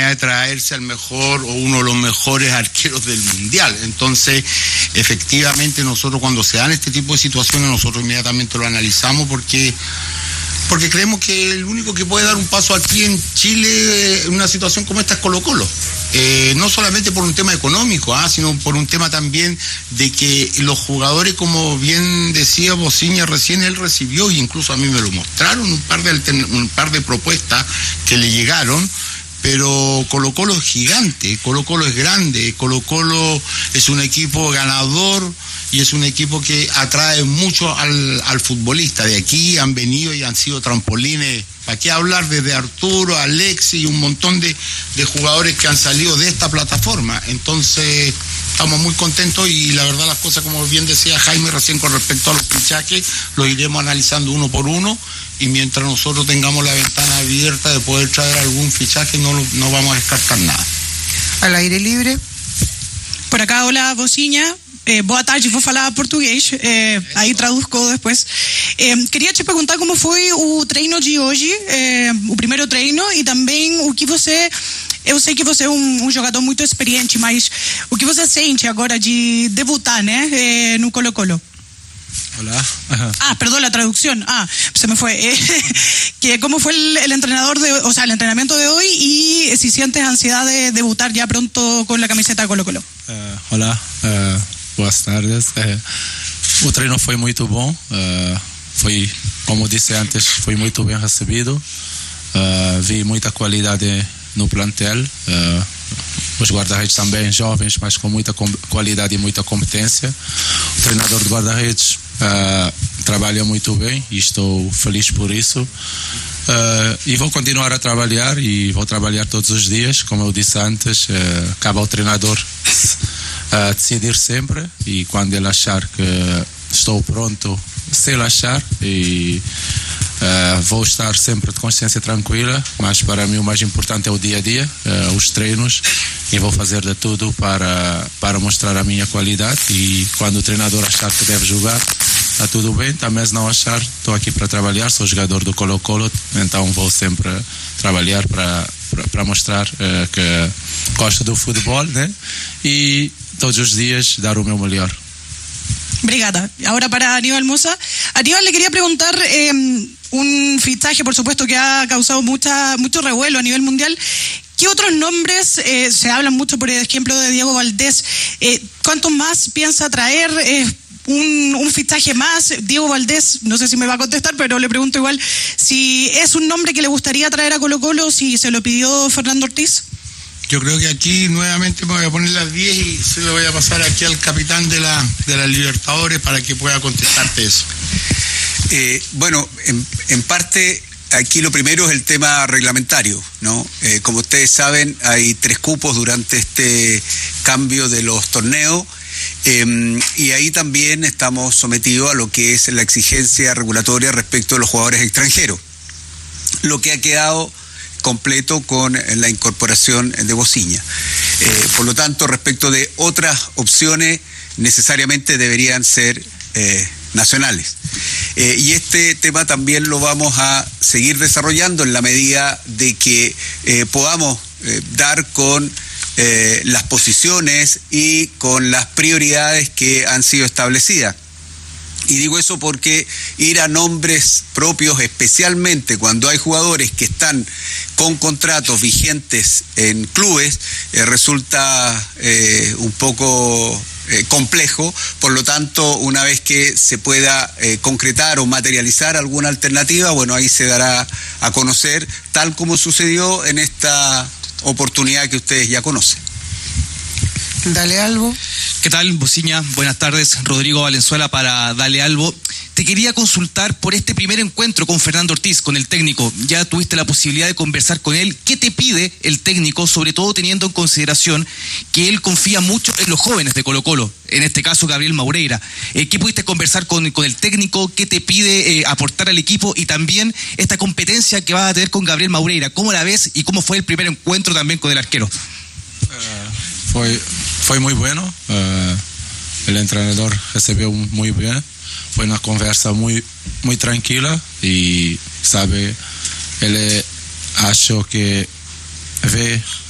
oportunidad de traerse al mejor o uno de los mejores arqueros del mundial. Entonces, efectivamente, nosotros cuando se dan este tipo de situaciones, nosotros inmediatamente lo analizamos porque creemos que el único que puede dar un paso aquí en Chile en una situación como esta es Colo-Colo. No solamente por un tema económico, sino por un tema también de que los jugadores, como bien decía Bociña recién, él recibió, e incluso a mí me lo mostraron, un par de propuestas que le llegaron, pero Colo-Colo es gigante, Colo-Colo es grande, Colo-Colo es un equipo ganador y es un equipo que atrae mucho al futbolista. De aquí han venido y han sido trampolines, ¿para qué hablar? Desde Arturo, Alexis y un montón de jugadores que han salido de esta plataforma. Entonces estamos muy contentos y la verdad las cosas, como bien decía Jaime recién con respecto a los fichajes, los iremos analizando uno por uno y mientras nosotros tengamos la ventana abierta de poder traer algún fichaje no vamos a descartar nada. Al aire libre. Por acá, hola, Bociña. Boa tarde, vou falar português, aí traduzco depois. Queria te perguntar como foi o treino de hoje, o primeiro treino, e também o que você... Eu sei que você é um jogador muito experiente, mas o que você sente agora de debutar, né, no Colo-Colo? Hola. Perdón, la traducción. Se me fue. Que cómo fue el entrenador el entrenamiento de hoy y si sientes ansiedad de debutar ya pronto con la camiseta de Colo-Colo. Hola. Boas tardes. O treino foi muito bom. Foi, como disse antes, foi muito bem recebido. Vi muita qualidade no plantel. Os guarda-redes também jovens, mas com muita qualidade e muita competência. O treinador de guarda-redes trabalha muito bem e estou feliz por isso. E vou continuar a trabalhar e vou trabalhar todos os dias, como eu disse antes. Cabe ao treinador decidir sempre e quando ele achar que estou pronto, se ele achar, e vou estar sempre de consciência tranquila, mas para mim o mais importante é o dia a dia, os treinos, e vou fazer de tudo para mostrar a minha qualidade e quando o treinador achar que deve jogar, está tudo bem, também se não achar, estou aqui para trabalhar, sou jogador do Colo-Colo, então vou sempre trabalhar para mostrar que gosto do futebol, né? E todos os dias dar o meu melhor. Obrigada. Ahora para Aníbal Mosa. Aníbal, le quería preguntar un fichaje, por supuesto, que ha causado mucho revuelo a nivel mundial. ¿Qué otros nombres? Se hablan mucho, por ejemplo, de Diego Valdés. ¿Cuántos más piensa traer? Un fichaje más. Diego Valdés, no sé si me va a contestar, pero le pregunto igual si es un nombre que le gustaría traer a Colo-Colo, si se lo pidió Fernando Ortiz. Yo creo que aquí nuevamente me voy a poner las 10 y se lo voy a pasar aquí al capitán de la Libertadores para que pueda contestarte eso. Bueno, en parte aquí lo primero es el tema reglamentario, ¿no? Como ustedes saben, hay 3 cupos durante este cambio de los torneos y ahí también estamos sometidos a lo que es la exigencia regulatoria respecto de los jugadores extranjeros. Lo que ha quedado completo con la incorporación de Bociña. Por lo tanto, respecto de otras opciones, necesariamente deberían ser nacionales. Y este tema también lo vamos a seguir desarrollando en la medida de que podamos dar con las posiciones y con las prioridades que han sido establecidas. Y digo eso porque ir a nombres propios, especialmente cuando hay jugadores que están con contratos vigentes en clubes, resulta un poco complejo. Por lo tanto, una vez que se pueda concretar o materializar alguna alternativa, bueno, ahí se dará a conocer, tal como sucedió en esta oportunidad que ustedes ya conocen. Dale Albo. ¿Qué tal, Bociña? Buenas tardes. Rodrigo Valenzuela para Dale Albo. Te quería consultar por este primer encuentro con Fernando Ortiz, con el técnico. Ya tuviste la posibilidad de conversar con él. ¿Qué te pide el técnico, sobre todo teniendo en consideración que él confía mucho en los jóvenes de Colo-Colo? En este caso, Gabriel Maureira. ¿Qué pudiste conversar con el técnico? ¿Qué te pide aportar al equipo? Y también esta competencia que vas a tener con Gabriel Maureira. ¿Cómo la ves y cómo fue el primer encuentro también con el arquero? Foi muy bueno. El entrenador recibió muy bien. Fue una conversa muy tranquila y sabe, él acho que ve